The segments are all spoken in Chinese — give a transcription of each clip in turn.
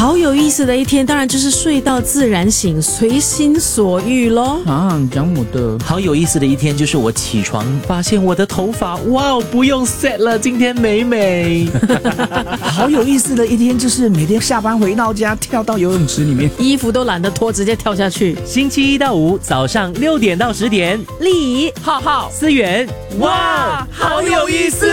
好有意思的一天，当然就是睡到自然醒，随心所欲咯。 你讲我的。 好有意思的一天就是我起床发现我的头发，哇，不用 set 了，今天美美。 好有意思的一天就是每天下班回到家跳到游泳池里面， 衣服都懒得脱，直接跳下去。 星期一到五早上6点到10点， 丽浩浩、思源，哇，好有意思。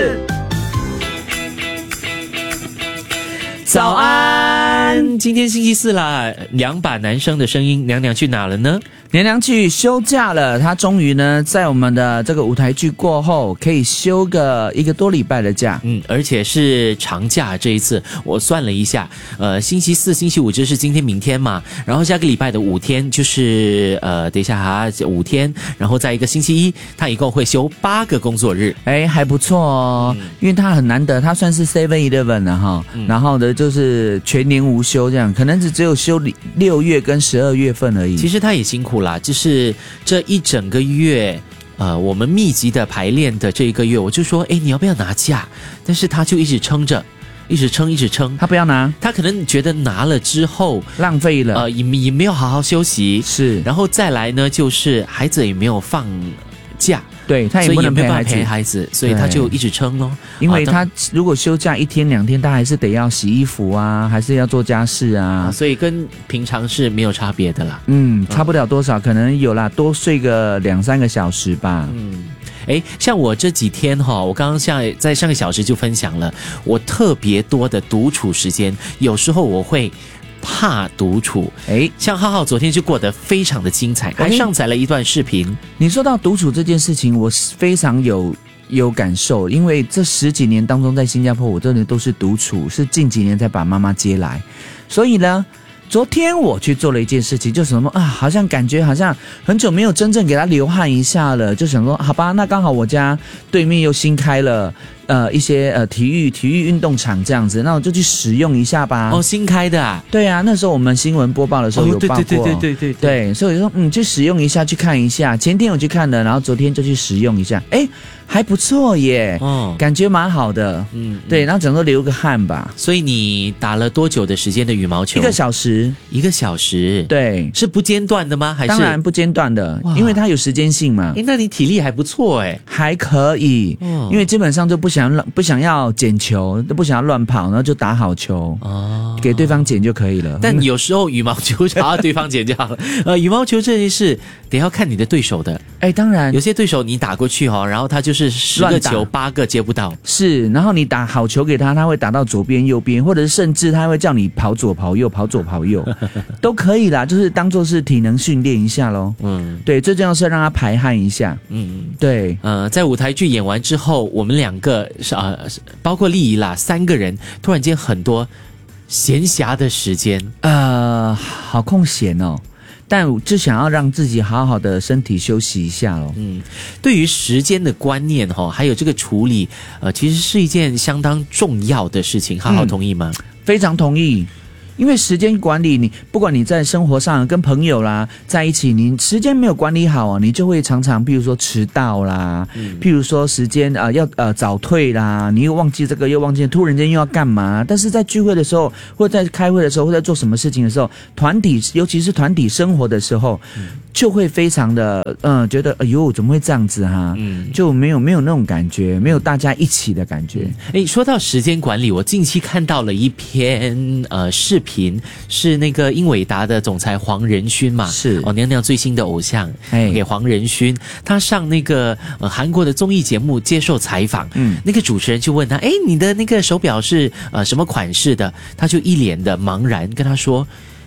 早安，今天星期四啦，2把男生的声音，娘娘去哪了呢？ 娘娘去休假了，她终于呢在我们的这个舞台剧过后可以休个1个多礼拜的假， 而且是长假。这一次我算了一下，星期四、星期五就是今天、明天嘛，然后下个礼拜的5天就是等一下哈，5天，然后再一个星期一，她一共会休8个工作日， 还不错哦，因为她很难得，她算是 7-Eleven 了哈，然后呢就是全年无休这样，可能只有休6月跟12月份而已。 其实她也辛苦啦，就是这一整个月我们密集的排练的这一个月，我就说你要不要拿假，但是他就一直撑着，一直撑， 他不要拿， 他可能觉得拿了之后浪费了， 也没有好好休息， 是， 然后再来呢就是孩子也没有放假， 对，他也不能陪孩子，所以他就一直撑咯。 因为他如果休假1天2天，他还是得要洗衣服啊，还是要做家事啊， 所以跟平常是没有差别的啦。 差不了多少，可能有啦，多睡个2-3个小时吧。 像我这几天我刚刚在上个小时就分享了，我特别多的独处时间，有时候我会怕独处，像浩浩昨天就过得非常的精彩，还上载了一段视频。 你说到独处这件事情，我非常有感受，因为这10几年当中在新加坡我真的都是独处，是近几年才把妈妈接来，所以呢昨天我去做了一件事情，就什么好像感觉好像很久没有真正给他流汗一下了，就想说好吧，那刚好我家对面又新开了一些体育运动场这样子，那我就去使用一下吧。 新开的啊？ 对啊，那时候我们新闻播报的时候有报过，对，所以说去使用一下，去看一下。前天我去看了，然后昨天就去使用一下，还不错耶，感觉蛮好的，对，然后整个流个汗吧。 所以你打了多久的时间的羽毛球 ？1个小时 ，1个小时， 对， 是不间断的吗？还是？ 当然不间断的，因为它有时间性嘛。 那你体力还不错还可以，因为基本上就不想要捡球，都不想要乱跑，然后就打好球，给对方捡就可以了。 但有时候羽毛球想要对方捡就好了。羽毛球这件事得要看你的对手的。 当然， 有些对手你打过去然后他就是10个球8个接不到， 是，然后你打好球给他，他会打到左边右边，或者是甚至他会叫你跑左跑右，跑左跑右，都可以啦，就是当做是体能训练一下咯。对，最重要是让他排汗一下。对， 在舞台剧演完之后，我们2个包括丽仪啦，3个人突然间很多闲暇的时间， 好空闲哦。但我就想要让自己好好的身体休息一下咯。 对于时间的观念还有这个处理，其实是一件相当重要的事情。浩浩同意吗？ 非常同意。因为时间管理，你不管你在生活上跟朋友啦在一起，你时间没有管理好你就会常常譬如说迟到啦，譬如说时间要早退啦，你又忘记这个又忘记，突然间又要干嘛。但是在聚会的时候，或者在开会的时候，或者在做什么事情的时候，尤其是团体生活的时候，就会非常的觉得哎呦怎么会这样子哈，就没有那种感觉，没有大家一起的感觉。 说到时间管理，我近期看到了一篇视频，是那个英伟达的总裁黄仁勋嘛， 是娘娘最新的偶像，给黄仁勋，他上那个韩国的综艺节目接受采访，那个主持人就问他，你的那个手表是什么款式的？他就一脸的茫然跟他说，